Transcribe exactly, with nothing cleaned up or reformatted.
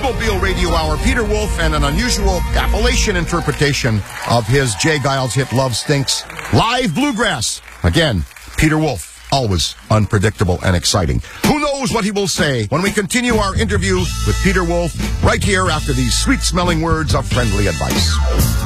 Bluesmobile Radio Hour. Peter Wolf and an unusual Appalachian interpretation of his Jay Giles hit Love Stinks. Live bluegrass. Again, Peter Wolf. Always unpredictable and exciting. Who knows what he will say when we continue our interview with Peter Wolf right here after these sweet-smelling words of friendly advice.